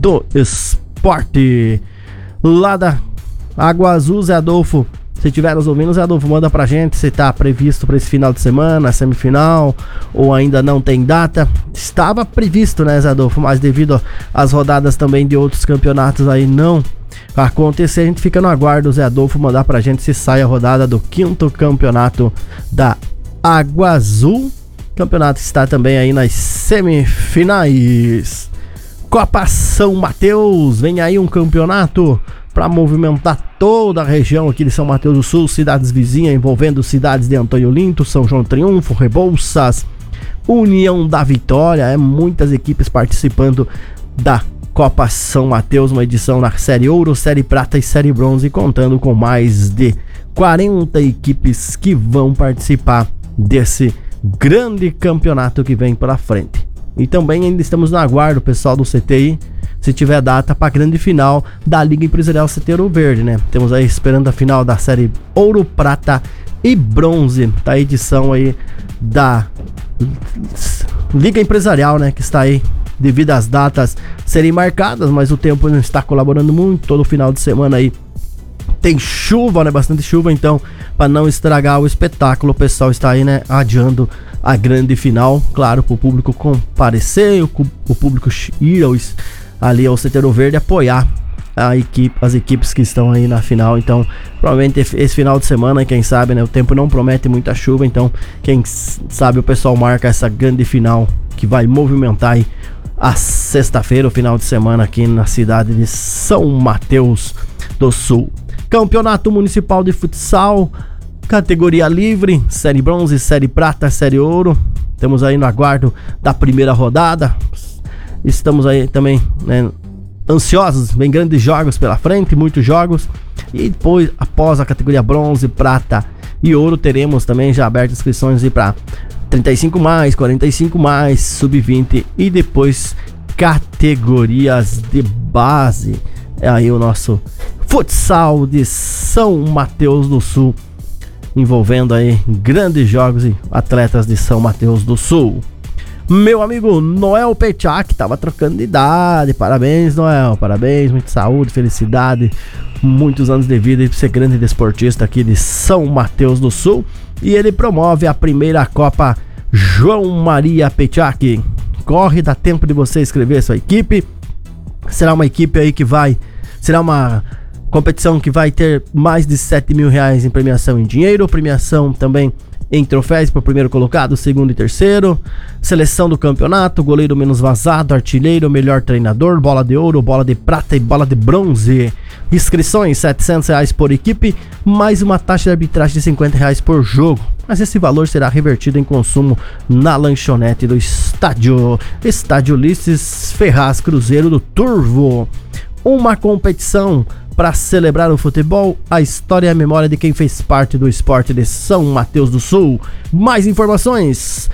do esporte. Lá da Água Azul, Zé Adolfo, se tiver nos ouvindo, Zé Adolfo, manda pra gente se tá previsto para esse final de semana, semifinal, ou ainda não tem data. Estava previsto, né, Zé Adolfo, mas devido às rodadas também de outros campeonatos aí não acontecer, a gente fica no aguardo, Zé Adolfo mandar pra gente se sai a rodada do 5º campeonato da Água Azul. Campeonato que está também aí nas semifinais. Copa São Mateus, vem aí um campeonato para movimentar toda a região aqui de São Mateus do Sul, cidades vizinhas, envolvendo cidades de Antônio Olinto, São João Triunfo, Rebouças, União da Vitória, muitas equipes participando da Copa São Mateus, uma edição na Série Ouro, Série Prata e Série Bronze, contando com mais de 40 equipes que vão participar desse grande campeonato que vem pela frente. E também ainda estamos no aguardo, pessoal do CTI, se tiver data para a grande final da Liga Empresarial CT Ouro Verde, né? Temos aí esperando a final da Série Ouro, Prata e Bronze, da edição aí da Liga Empresarial, né? Que está aí devido às datas serem marcadas, mas o tempo não está colaborando muito. Todo final de semana aí tem chuva, né? Bastante chuva, então para não estragar o espetáculo, o pessoal está aí, né, adiando a grande final, claro, para o público comparecer, o público ir ali ao CT Ouro Verde apoiar as equipes que estão aí na final. Então provavelmente esse final de semana, quem sabe, né, o tempo não promete muita chuva, então quem sabe o pessoal marca essa grande final que vai movimentar aí a sexta-feira, o final de semana aqui na cidade de São Mateus do Sul. Campeonato Municipal de Futsal, categoria livre, Série Bronze, Série Prata, Série Ouro. Temos aí no aguardo da primeira rodada. Estamos aí também, né, ansiosos, vem grandes jogos pela frente, muitos jogos. E depois, após a categoria Bronze, Prata e Ouro, teremos também já abertas inscrições para 35 mais, 45 mais, Sub-20 e depois categorias de base. É aí o nosso futsal de São Mateus do Sul, envolvendo aí grandes jogos e atletas de São Mateus do Sul. Meu amigo Noel Petchak tava trocando de idade. Parabéns, Noel, parabéns, muita saúde, felicidade, muitos anos de vida e pra ser grande desportista aqui de São Mateus do Sul. E ele promove a primeira Copa João Maria Petchak. Corre, dá tempo de você escrever sua equipe. Será uma equipe aí que será uma competição que vai ter mais de 7 mil reais em premiação em dinheiro, premiação também em troféus para o primeiro colocado, segundo e terceiro, seleção do campeonato, goleiro menos vazado, artilheiro, melhor treinador, bola de ouro, bola de prata e bola de bronze. Inscrições R$700 por equipe, mais uma taxa de arbitragem de R$50 por jogo. Mas esse valor será revertido em consumo na lanchonete do Estádio Ulisses Ferraz Cruzeiro do Turvo. Uma competição para celebrar o futebol, a história e a memória de quem fez parte do esporte de São Mateus do Sul. Mais informações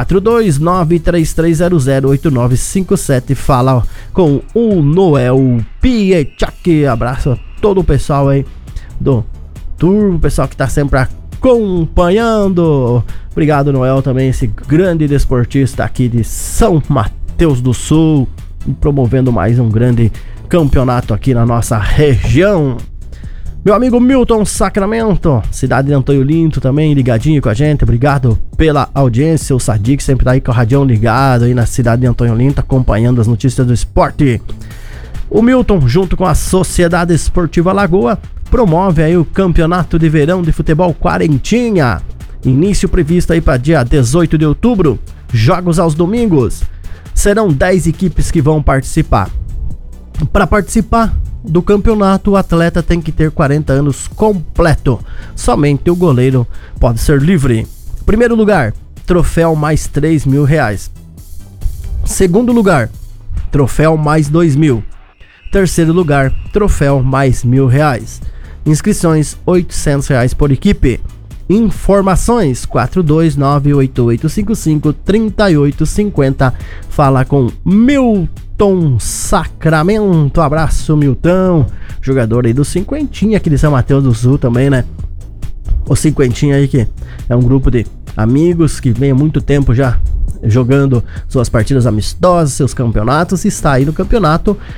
429-3300-8957. Fala com o Noel Petchak. Abraço a todo o pessoal aí do Turbo, o pessoal que está sempre acompanhando. Obrigado, Noel, também, esse grande desportista aqui de São Mateus do Sul, promovendo mais um grande campeonato aqui na nossa região. Meu amigo Milton Sacramento, cidade de Antônio Olinto, também ligadinho com a gente. Obrigado pela audiência. O Sadiq sempre tá aí com o radião ligado aí na cidade de Antônio Olinto, acompanhando as notícias do esporte. O Milton, junto com a Sociedade Esportiva Lagoa, promove aí o Campeonato de Verão de Futebol Quarentinha. Início previsto aí para dia 18 de outubro. Jogos aos domingos. Serão 10 equipes que vão participar. Para participar do campeonato, o atleta tem que ter 40 anos completo. Somente o goleiro pode ser livre. Primeiro lugar, troféu mais 3 mil reais. Segundo lugar, troféu mais 2 mil. Terceiro lugar, troféu mais 1.000 reais. Inscrições R$800 por equipe. Informações 429-8855-3850. Fala com Milton Sacramento. Abraço, Milton, jogador aí do Cinquentinha aqui de São Mateus do Sul também, né? O Cinquentinha aí, que é um grupo de amigos que vem há muito tempo já jogando suas partidas amistosas, seus campeonatos, e está aí no campeonato